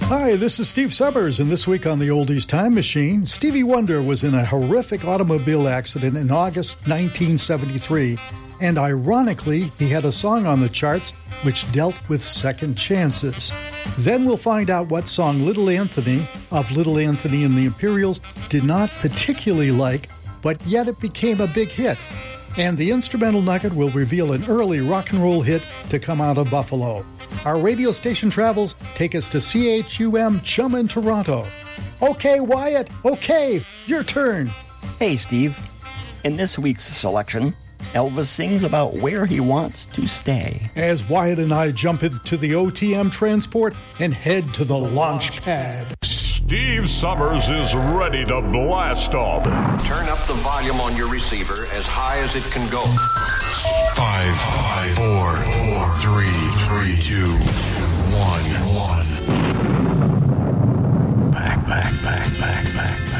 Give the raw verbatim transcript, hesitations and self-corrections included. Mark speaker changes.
Speaker 1: Hi, this is Steve Summers, and this week on the Oldies Time Machine, Stevie Wonder was in a horrific automobile accident in August nineteen seventy-three, and ironically, he had a song on the charts which dealt with second chances. Then we'll find out what song Little Anthony of Little Anthony and the Imperials did not particularly like, but yet it became a big hit. And the instrumental nugget will reveal an early rock and roll hit to come out of Buffalo. Our radio station travels take us to C H U M Chum in Toronto. Okay, Wyatt, okay, your turn.
Speaker 2: Hey, Steve. In this week's selection, Elvis sings about where he wants to stay.
Speaker 1: As Wyatt and I jump into the O T M transport and head to the launch pad.
Speaker 3: Steve Summers is ready to blast off.
Speaker 4: Turn up the volume on your receiver as high as it can go.
Speaker 5: Five, five, four, four, three, three, two, one.